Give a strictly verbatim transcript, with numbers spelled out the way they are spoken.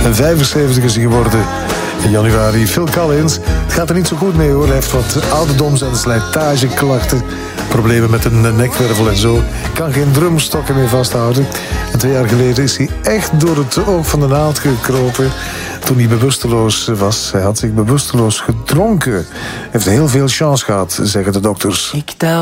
En vijfenzeventig is hij geworden in januari. Phil Collins, het gaat er niet zo goed mee hoor. Hij heeft wat ouderdoms- en slijtageklachten. Problemen met een nekwervel en zo. Kan geen drumstokken meer vasthouden. En twee jaar geleden is hij echt door het oog van de naald gekropen. Toen hij bewusteloos was. Hij had zich bewusteloos gedronken. Hij heeft heel veel chance gehad, zeggen de dokters. Ik tel